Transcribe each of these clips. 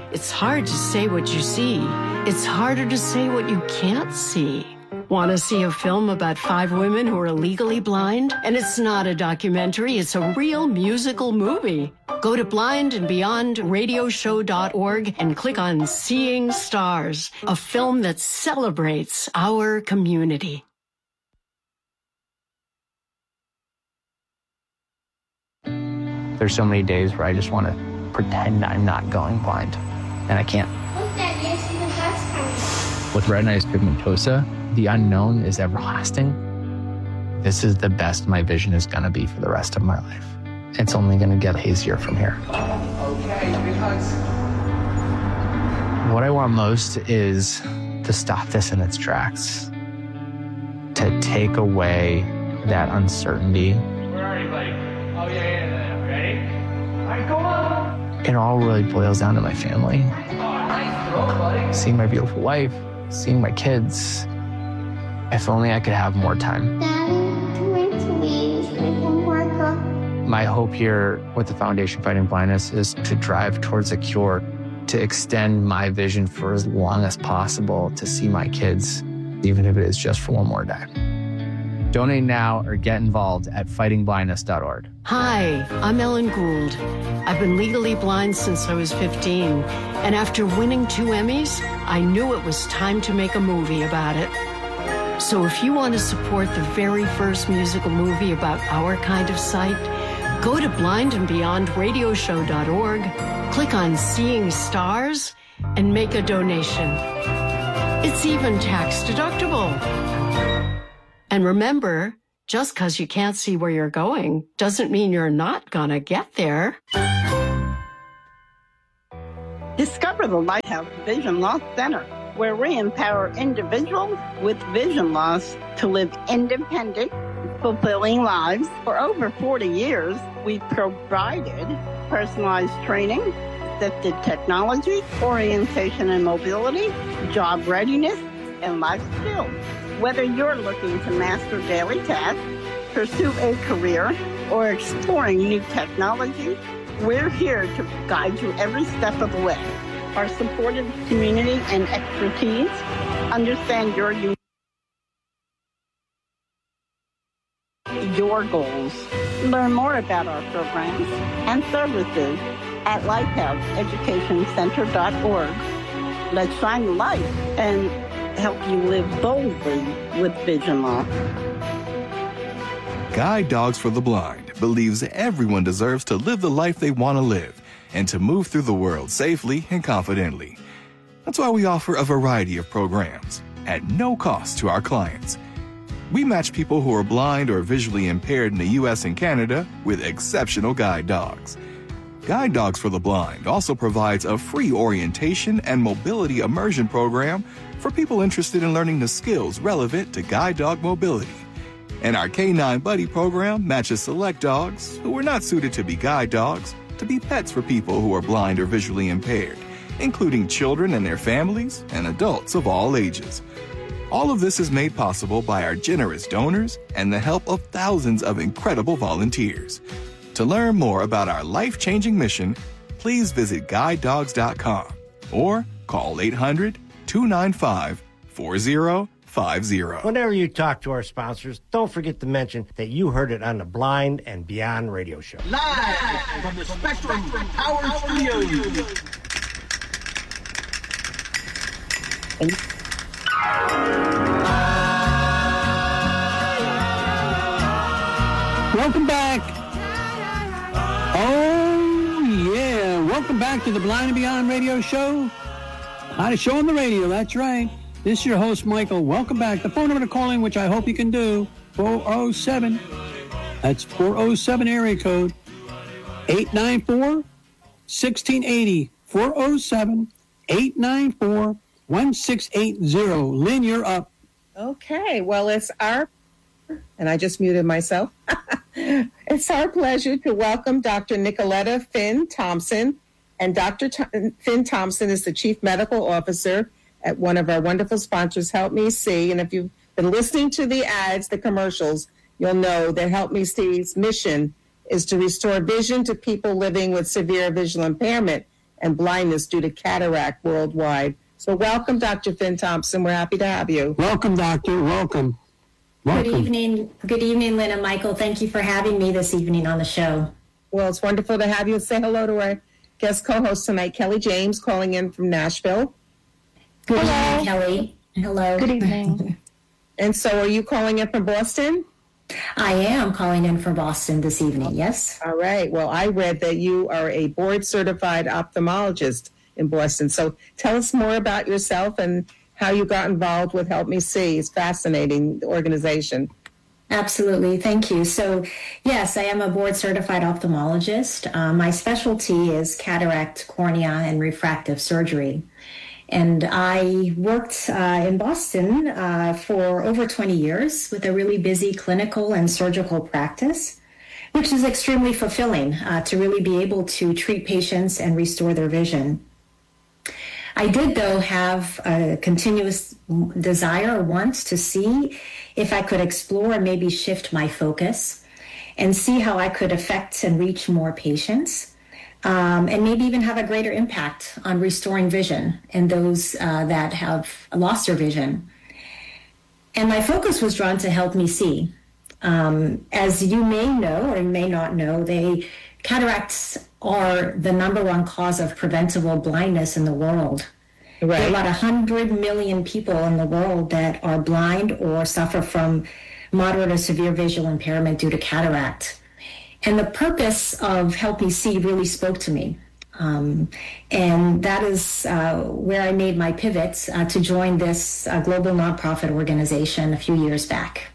It's hard to say what you see. It's harder to say what you can't see. Want to see a film about 5 women who are legally blind? And it's not a documentary, it's a real musical movie. Go to blindandbeyondradioshow.org and click on Seeing Stars, a film that celebrates our community. There's so many days where I just want to pretend I'm not going blind, and I can't. With retinitis pigmentosa, the unknown is everlasting. This is the best my vision is going to be for the rest of my life. It's only going to get hazier from here. Okay, big hugs. What I want most is to stop this in its tracks, to take away that uncertainty. Where are you, buddy? Oh, yeah. Ready? All right, go on. It all really boils down to my family. Oh, nice throw, buddy. Seeing my beautiful wife, seeing my kids. If only I could have more time. My hope here with the Foundation Fighting Blindness is to drive towards a cure, to extend my vision for as long as possible, to see my kids, even if it is just for one more day. Donate now or get involved at fightingblindness.org. Hi, I'm Ellen Gould. I've been legally blind since I was 15, and after winning 2 Emmys, I knew it was time to make a movie about it. So if you want to support the very first musical movie about our kind of sight, go to blindandbeyondradioshow.org, click on Seeing Stars, and make a donation. It's even tax deductible. And remember, just because you can't see where you're going doesn't mean you're not gonna get there. Discover the Lighthouse Vision Loss Center, where we empower individuals with vision loss to live independent, fulfilling lives. For over 40 years, we've provided personalized training, assisted technology, orientation and mobility, job readiness, and life skills. Whether you're looking to master daily tasks, pursue a career, or exploring new technology, we're here to guide you every step of the way. Our supportive community and expertise understand your goals. Learn more about our programs and services at lighthouseeducationcenter.org. Let's shine the light and help you live boldly with vision loss. Guide Dogs for the Blind believes everyone deserves to live the life they want to live and to move through the world safely and confidently. That's why we offer a variety of programs at no cost to our clients. We match people who are blind or visually impaired in the U.S. and Canada with exceptional guide dogs. Guide Dogs for the Blind also provides a free orientation and mobility immersion program for people interested in learning the skills relevant to guide dog mobility. And our K9 Buddy program matches select dogs who are not suited to be guide dogs to be pets for people who are blind or visually impaired, including children and their families and adults of all ages. All of this is made possible by our generous donors and the help of thousands of incredible volunteers. To learn more about our life-changing mission, please visit guidedogs.com or call 800-295-4050. Whenever you talk to our sponsors, don't forget to mention that you heard it on the Blind and Beyond radio show. Live from the Spectrum Power Studios. Welcome back. Oh, yeah. Welcome back to the Blind and Beyond radio show. Hottest show on the radio, that's right. This is your host, Michael. Welcome back. The phone number to call in, which I hope you can do, 407. That's 407 area code, 894-1680. 407-894-1680. Lynn, you're up. Okay, well, it's our, and I just muted myself. It's our pleasure to welcome Dr. Nicoletta Finn Thompson. And Dr. Finn Thompson is the Chief Medical Officer at one of our wonderful sponsors, Help Me See. And if you've been listening to the ads, the commercials, you'll know that Help Me See's mission is to restore vision to people living with severe visual impairment. and blindness due to cataract worldwide. So welcome, Dr. Finn Thompson. We're happy to have you. Welcome, doctor. Welcome. Good evening. Good evening, Lynn and Michael. Thank you for having me this evening on the show. Well, it's wonderful to have you. Say hello to our guest co-host tonight, Kelly James, calling in from Nashville. Good evening, Kelly. Hello. Good evening. And so are you calling in from Boston? I am calling in from Boston this evening, yes. All right. Well, I read that you are a board-certified ophthalmologist in Boston. So tell us more about yourself and how you got involved with Help Me See. It's fascinating, the organization. Absolutely. Thank you. So, yes, I am a board-certified ophthalmologist. My specialty is cataract, cornea, and refractive surgery. And I worked in Boston for over 20 years with a really busy clinical and surgical practice, which is extremely fulfilling to really be able to treat patients and restore their vision. I did, though, have a continuous desire or want to see if I could explore and maybe shift my focus and see how I could affect and reach more patients. And maybe even have a greater impact on restoring vision in those that have lost their vision. And my focus was drawn to Help Me See. As you may know or may not know, cataracts are the number one cause of preventable blindness in the world. Right. There are about 100 million people in the world that are blind or suffer from moderate or severe visual impairment due to cataract. And the purpose of Help Me See really spoke to me. And that is where I made my pivot to join this global nonprofit organization a few years back.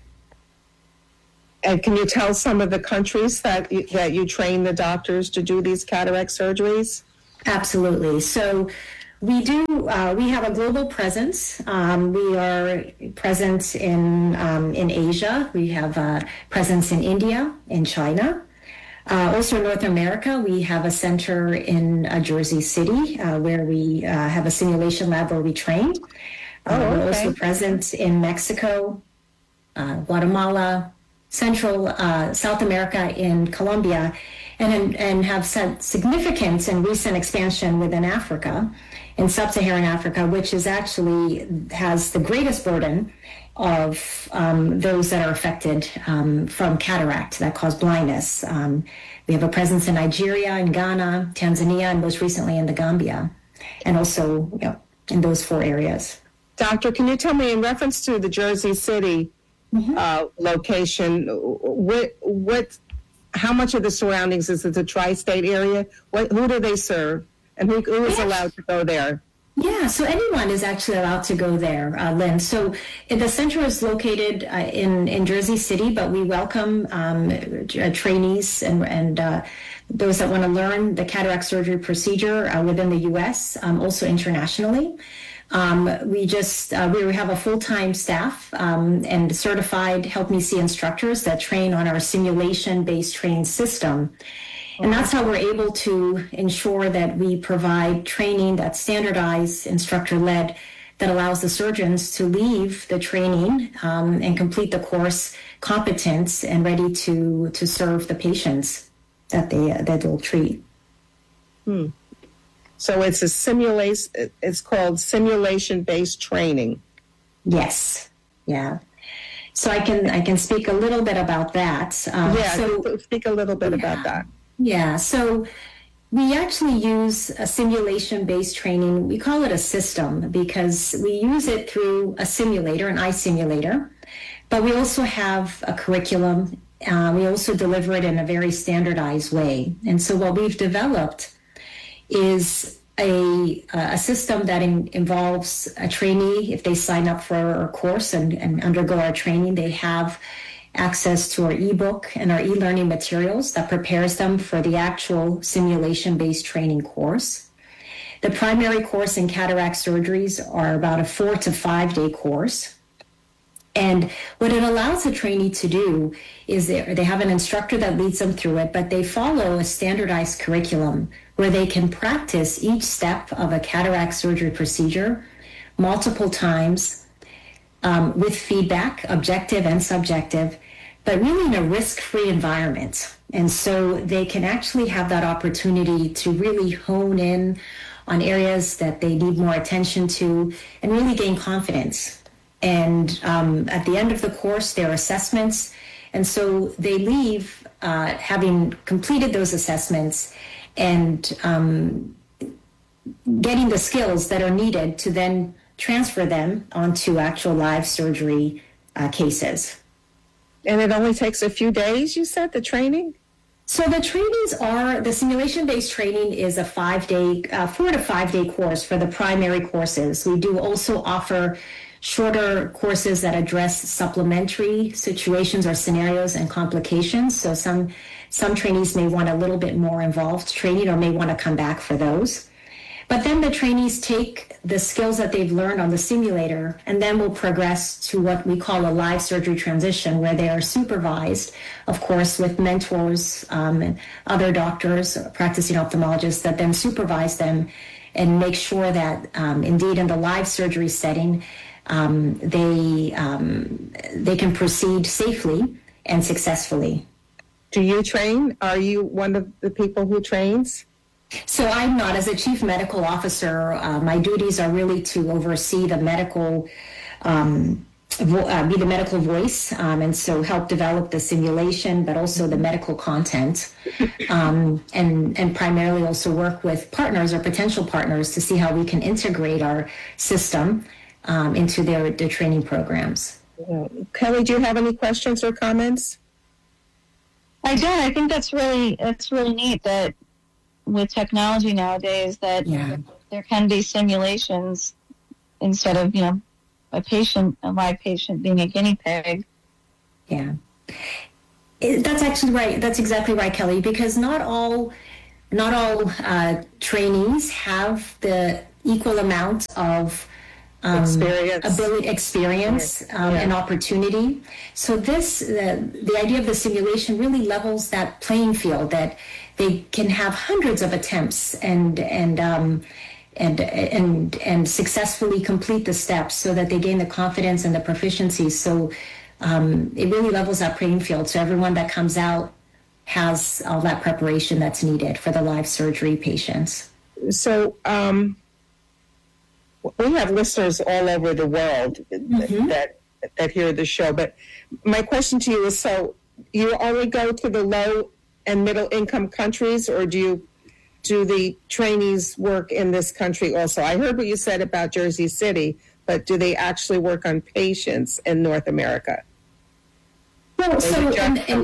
And can you tell some of the countries that you train the doctors to do these cataract surgeries? Absolutely. So we have a global presence. We are present in Asia. We have a presence in India, in China. Also in North America, we have a center in Jersey City where we have a simulation lab where we train. We're also present in Mexico, Guatemala, Central South America, in Colombia, and have had significant and recent expansion within Africa, in sub-Saharan Africa, which is actually has the greatest burden of those that are affected from cataract that cause blindness. We have a presence in Nigeria, in Ghana, Tanzania, and most recently in the Gambia, and also in those 4 areas. Doctor, can you tell me, in reference to the Jersey City location, how much of the surroundings is it the tri-state area? Who do they serve, and who is allowed to go there? Yeah, so anyone is actually allowed to go there, Lynn. So the center is located in Jersey City, but we welcome trainees and those that want to learn the cataract surgery procedure within the U.S., also internationally. We have a full-time staff and certified Help Me See instructors that train on our simulation-based training system. And that's how we're able to ensure that we provide training that's standardized, instructor-led, that allows the surgeons to leave the training and complete the course competent and ready to serve the patients that they'll treat. So it's it's called simulation-based training. Yes. Yeah. So I can speak a little bit about that. Speak a little bit about that. Yeah. So we actually use a simulation-based training. We call it a system because we use it through a simulator, an eye simulator, but we also have a curriculum. We also deliver it in a very standardized way. And so what we've developed is a system that involves a trainee. If they sign up for our course and undergo our training, they have access to our ebook and our e-learning materials that prepares them for the actual simulation-based training course. The primary course in cataract surgeries are about a 4 to 5 day course. And what it allows a trainee to do is they have an instructor that leads them through it, but they follow a standardized curriculum where they can practice each step of a cataract surgery procedure multiple times with feedback, objective and subjective, but really in a risk-free environment And so they can actually have that opportunity to really hone in on areas that they need more attention to and really gain confidence. And at the end of the course, there are assessments. And so they leave having completed those assessments and getting the skills that are needed to then transfer them onto actual live surgery cases. And it only takes a few days, you said, the training? So the simulation-based training is a 4 to 5 day course for the primary courses. We do also offer shorter courses that address supplementary situations or scenarios and complications. So some trainees may want a little bit more involved training or may want to come back for those. But then the trainees take the skills that they've learned on the simulator and then will progress to what we call a live surgery transition, where they are supervised, of course, with mentors and other doctors, practicing ophthalmologists that then supervise them and make sure that indeed in the live surgery setting, they can proceed safely and successfully. Do you train? Are you one of the people who trains? So I'm not. As a chief medical officer, my duties are really to oversee the medical, be the medical voice, and so help develop the simulation, but also the medical content, and primarily also work with partners or potential partners to see how we can integrate our system into their training programs. Kelly, do you have any questions or comments? I do. I think that's really neat that with technology nowadays that there can be simulations instead of, a live patient being a guinea pig. Yeah. That's actually right. That's exactly right, Kelly, because not all trainees have the equal amount of experience and opportunity. So the idea of the simulation really levels that playing field, that they can have hundreds of attempts and successfully complete the steps so that they gain the confidence and the proficiency. So it really levels that playing field. So everyone that comes out has all that preparation that's needed for the live surgery patients. So we have listeners all over the world that hear the show. But my question to you is, so you only go to the low and middle income countries, or do the trainees work in this country also? I heard what you said about Jersey City, but do they actually work on patients in North America? Well, so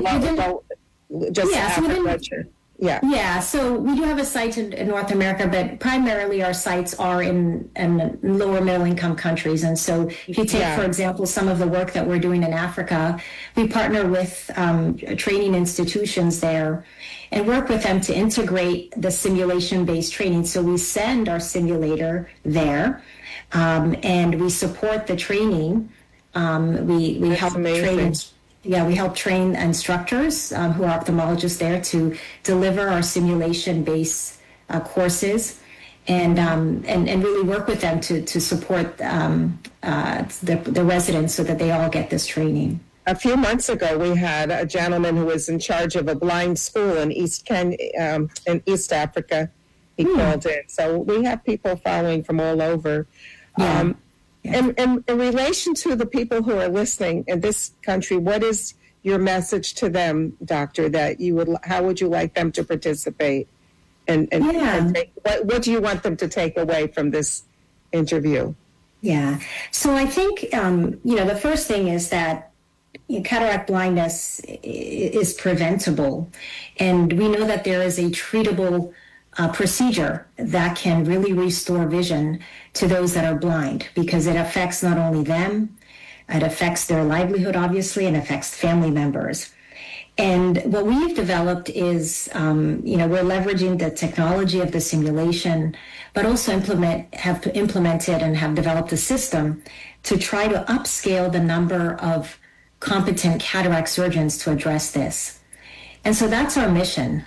so we do have a site in North America, but primarily our sites are in lower middle income countries. And so if you take, for example, some of the work that we're doing in Africa, we partner with training institutions there and work with them to integrate the simulation-based training. So we send our simulator there and we support the training. We help train. Yeah, we help train instructors who are ophthalmologists there to deliver our simulation-based courses, and really work with them to support the residents so that they all get this training. A few months ago, we had a gentleman who was in charge of a blind school in East Africa. He called in. So we have people following from all over. And in relation to the people who are listening in this country, what is your message to them, Doctor, how would you like them to participate? And what do you want them to take away from this interview? Yeah. So I think, the first thing is that cataract blindness is preventable. And we know that there is a treatable procedure that can really restore vision to those that are blind, because it affects not only them, it affects their livelihood, obviously, and affects family members. And what we've developed is, we're leveraging the technology of the simulation, but also have implemented and have developed a system to try to upscale the number of competent cataract surgeons to address this. And so that's our mission.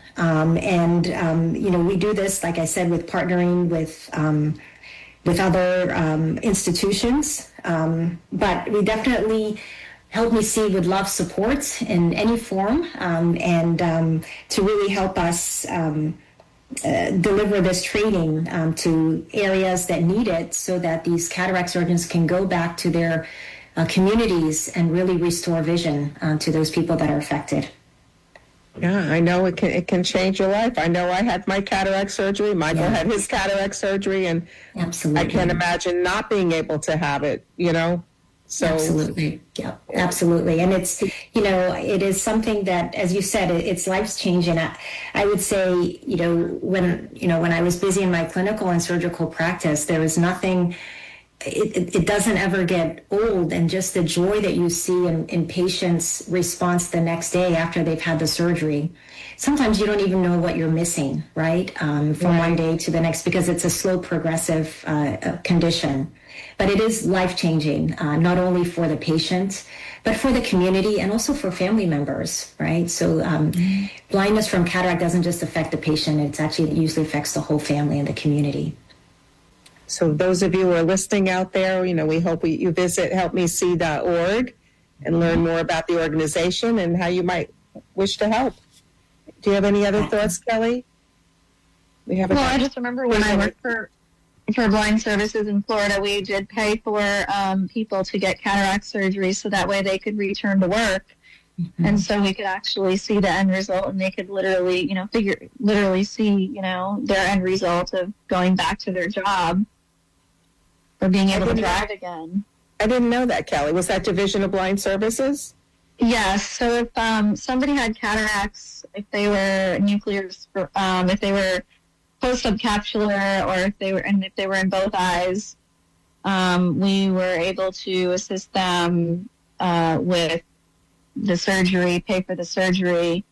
We do this, like I said, with partnering with other institutions. But we definitely Help Me See would love support in any form, and to really help us deliver this training to areas that need it, so that these cataract surgeons can go back to their communities and really restore vision to those people that are affected. Yeah, I know it can change your life. I know I had my cataract surgery. Michael had his cataract surgery, and absolutely, I can't imagine not being able to have it, So absolutely. Yeah, absolutely. And it's, it is something that, as you said, it's life changing. I would say, when I was busy in my clinical and surgical practice, there was nothing. It doesn't ever get old, and just the joy that you see in patients' response the next day after they've had the surgery. Sometimes you don't even know what you're missing, right? From one day to the next, because it's a slow progressive condition. But it is life-changing, not only for the patient, but for the community and also for family members, right? So blindness from cataract doesn't just affect the patient, it usually affects the whole family and the community. So those of you who are listening out there, we hope you visit helpmesee.org and learn more about the organization and how you might wish to help. Do you have any other thoughts, Kelly? I just remember when I worked for Blind Services in Florida, we did pay for people to get cataract surgery so that way they could return to work. Mm-hmm. And so we could actually see the end result, and they could literally see, their end result of going back to their job or being able to drive again. I didn't know that, Kelly. Was that Division of Blind Services? Yes. So if somebody had cataracts, if they were nucleus, if they were post-subcapsular, or if they were in both eyes, we were able to assist them with the surgery, pay for the surgery,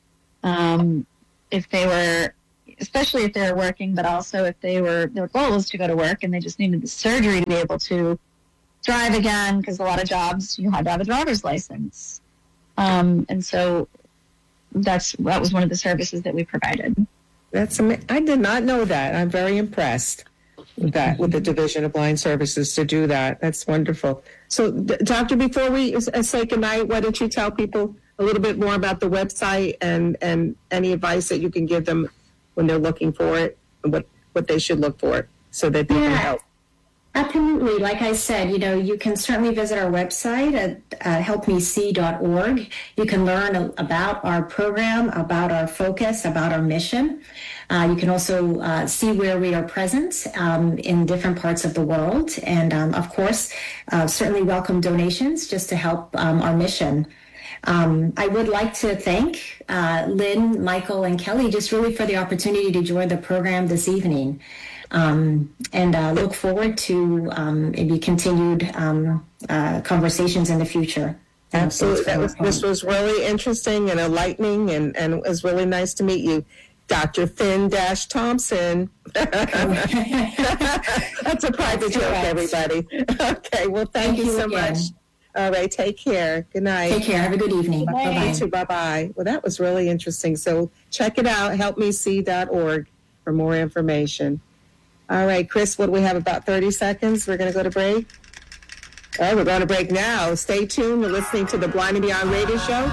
especially if they were working, but also if their goal was to go to work and they just needed the surgery to be able to drive again, because a lot of jobs you had to have a driver's license. And so that was one of the services that we provided. I did not know that. I'm very impressed with that, with the Division of Blind Services to do that. That's wonderful. So, Doctor, before we say goodnight, why don't you tell people a little bit more about the website and any advice that you can give them when they're looking for it, and what they should look for so that they can help? Absolutely. Like I said, you can certainly visit our website at helpmesee.org. You can learn about our program, about our focus, about our mission. You can also see where we are present in different parts of the world. And, of course, certainly welcome donations just to help our mission. I would like to thank Lynn, Michael, and Kelly just really for the opportunity to join the program this evening. And look forward to maybe continued conversations in the future. Absolutely. This was really interesting and enlightening, and it was really nice to meet you, Dr. Finn-Thompson. That's a private joke, everybody. Okay, well, thank you so much. All right, take care. Good night. Take care. Have a good evening. Bye-bye. You too. Bye-bye. Well, that was really interesting. So check it out, helpmesee.org for more information. All right, Chris, what do we have, about 30 seconds? We're going to go to break. All right, we're going to break now. Stay tuned. We're listening to the Blind and Beyond radio show.